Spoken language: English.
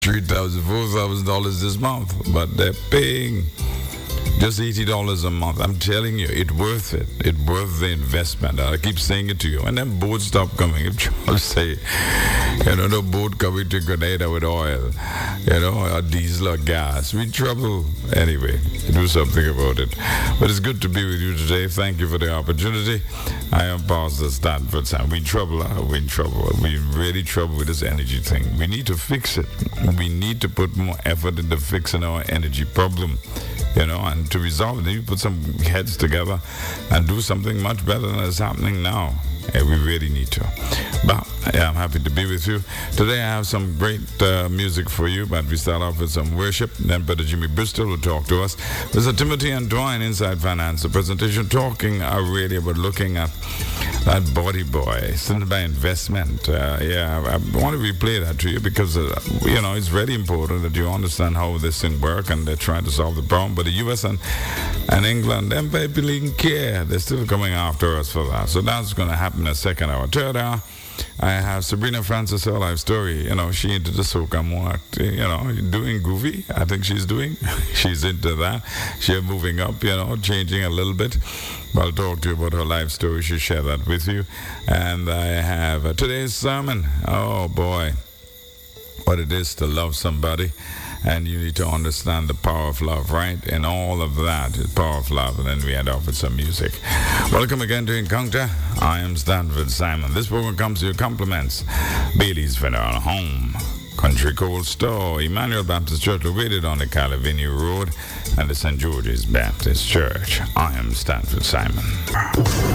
$3,000, $4,000 this month, but they're paying just $80 a month. I'm telling you, it's worth it. It's worth the investment. I keep saying it to you. And then boats stop coming. If Charles say, no boat coming to Grenada with oil, or diesel or gas, we trouble. Anyway, do something about it. But it's good to be with you today. Thank you for the opportunity. I am Pastor Stanford Sam. We in trouble. We're in trouble. We're in really trouble with this energy thing. We need to fix it. We need to put more effort into fixing our energy problem. And to resolve it, you put some heads together and do something much better than is happening now. We really need to. But I'm happy to be with you. Today I have some great music for you, but we start off with some worship. Then Brother Jimmy Bristol will talk to us. Mr. Timothy Antoine, Inside Finance, the presentation talking really about looking at that body boy, sent by investment. I want to replay that to you because, it's very important that you understand how this thing works, and they're trying to solve the problem. But the U.S. and England, them people didn't care. They're still coming after us for that. So that's going to happen in the second hour. Third hour, I have Sabrina Francis, her life story. She into the soca more, doing goofy. I think she's doing. She's into that. She's moving up, changing a little bit. I'll talk to you about her life story. She'll share that with you. And I have today's sermon. Oh, boy. What it is to love somebody. And you need to understand the power of love, right? And all of that is power of love. And then we end off with some music. Welcome again to Encounter. I am Stanford Simon. This program comes to your compliments. Bailey's Funeral Home, Country Cold Store, Emmanuel Baptist Church located on the Calavini Road, and the St. George's Baptist Church. I am Stanford Simon.